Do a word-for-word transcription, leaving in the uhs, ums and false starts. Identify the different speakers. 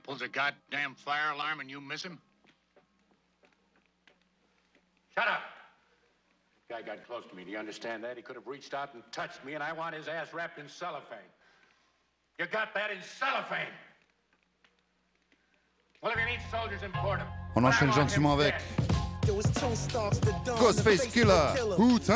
Speaker 1: pulls a goddamn fire alarm and you miss him? Shut up! Guy got close to me. Do you understand that? He could have reached out and touched me, and I want his ass wrapped in cellophane. You got that in cellophane? Well, if you need soldiers, import them.
Speaker 2: On enchaîne gentiment avec Ghostface Killah, Wu-Tang.